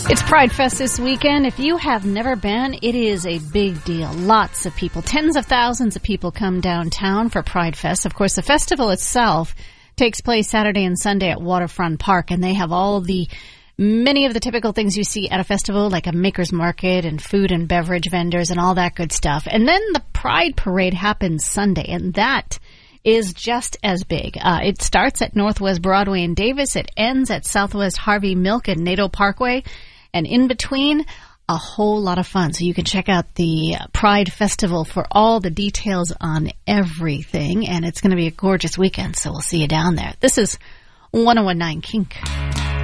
It's Pride Fest this weekend. If you have never been, it is a big deal. Lots of people, tens of thousands of people come downtown for Pride Fest. Of course, the festival itself takes place Saturday and Sunday at Waterfront Park, and they have many of the typical things you see at a festival, like a maker's market and food and beverage vendors and all that good stuff. And then the Pride Parade happens Sunday, and that is just as big. It starts at Northwest Broadway in Davis. It ends at Southwest Harvey Milk and Nadeau Parkway. And in between, a whole lot of fun. So you can check out the Pride Festival for all the details on everything. And it's going to be a gorgeous weekend, so we'll see you down there. This is 101.9 Kink.